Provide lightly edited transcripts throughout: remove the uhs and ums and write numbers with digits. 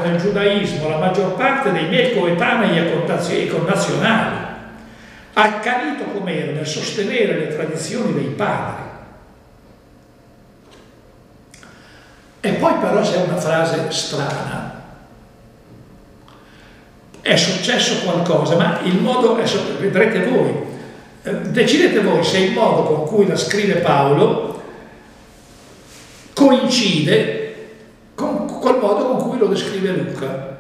nel giudaismo la maggior parte dei miei coetanei e connazionali, accanito com'ero nel sostenere le tradizioni dei padri. E poi però c'è una frase strana. È successo qualcosa, ma il modo, vedrete voi, decidete voi se il modo con cui la scrive Paolo coincide col modo con cui lo descrive Luca.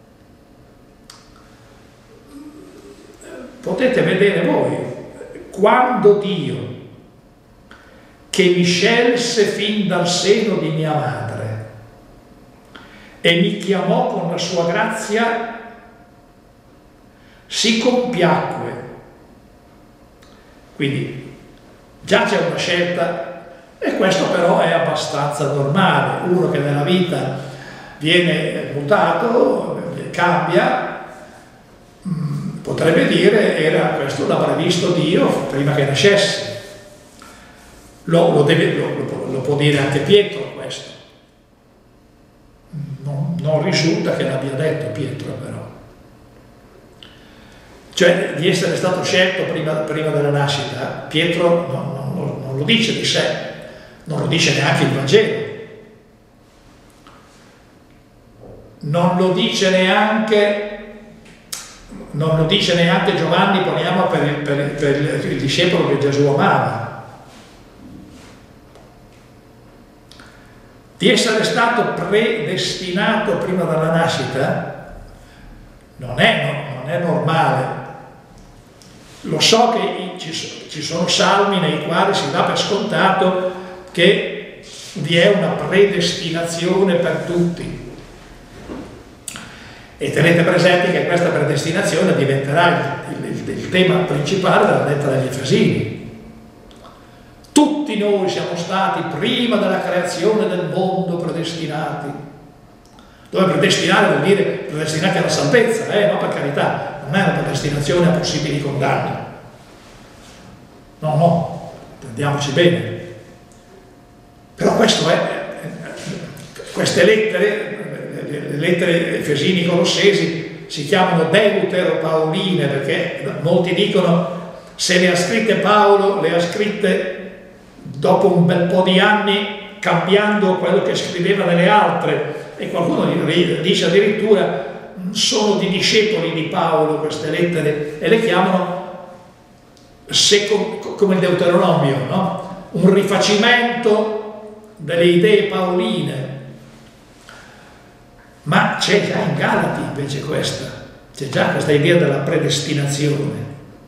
Potete vedere voi, quando Dio, che mi scelse fin dal seno di mia madre e mi chiamò con la sua grazia, si compiacque. Quindi già c'è una scelta, e questo però è abbastanza normale. Uno che nella vita viene mutato, cambia, potrebbe dire questo l'avrebbe visto Dio prima che nascesse. Lo può dire anche Pietro questo. Non risulta che l'abbia detto Pietro, però. Cioè di essere stato scelto prima della nascita, Pietro non lo dice di sé, non lo dice neanche il Vangelo. Non lo dice neanche Giovanni, poniamo, per il discepolo che Gesù amava. Di essere stato predestinato prima della nascita non è normale. Lo so che ci sono salmi nei quali si dà per scontato che vi è una predestinazione per tutti. E tenete presente che questa predestinazione diventerà il tema principale della lettera agli Efesini. Tutti noi siamo stati prima della creazione del mondo predestinati. Dove predestinare vuol dire predestinati alla salvezza, no, per carità, non è una predestinazione a possibili condanne. No, intendiamoci bene. Però questo queste lettere, le lettere Efesini Colossesi, si chiamano deuteropauline perché molti dicono se le ha scritte Paolo, le ha scritte dopo un bel po' di anni, cambiando quello che scriveva nelle altre, e qualcuno dice addirittura sono di discepoli di Paolo queste lettere, e le chiamano come il Deuteronomio, no? Un rifacimento delle idee paoline. Ma c'è già in Galati invece c'è già questa idea della predestinazione,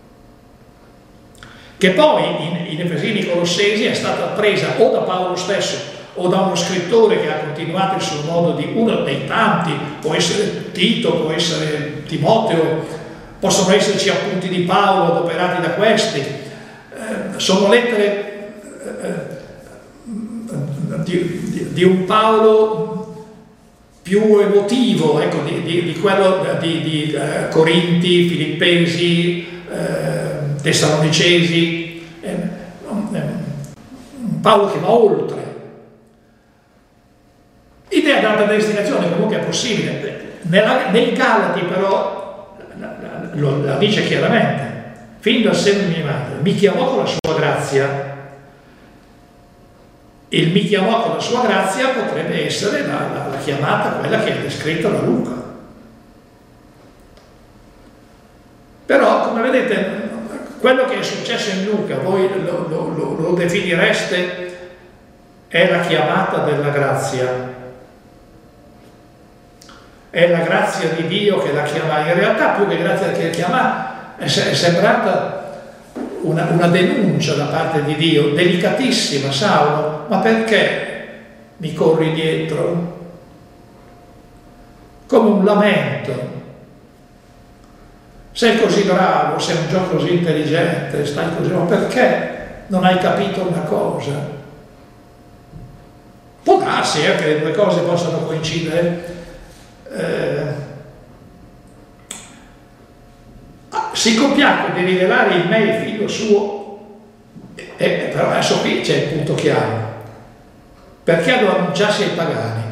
che poi in Efesini Colossesi è stata presa o da Paolo stesso o da uno scrittore che ha continuato il suo modo, di uno dei tanti, può essere Tito, può essere Timoteo, possono esserci appunti di Paolo adoperati da questi. Sono lettere di un Paolo più emotivo, ecco, di quello di Corinti, Filippesi, Tessalonicesi, Paolo che va oltre. Idea della predestinazione comunque è possibile. Nei Galati però la dice chiaramente, fin dal seno di mia madre mi chiamò con la sua grazia. Il mi chiamò con la sua grazia potrebbe essere la chiamata, quella che è descritta da Luca. Però, come vedete, quello che è successo in Luca, voi lo definireste, è la chiamata della grazia. È la grazia di Dio che la chiama. In realtà, più che grazia che la chiama, è sembrata una denuncia da parte di Dio, delicatissima. Saulo, ma perché mi corri dietro? Come un lamento. Sei così bravo, sei un gioco così intelligente, stai così, ma perché non hai capito una cosa? Può darsi che le due cose possano coincidere. Si compiacque di rivelare in me il figlio suo, però adesso qui c'è il punto chiaro, perché lo annunciassi ai pagani.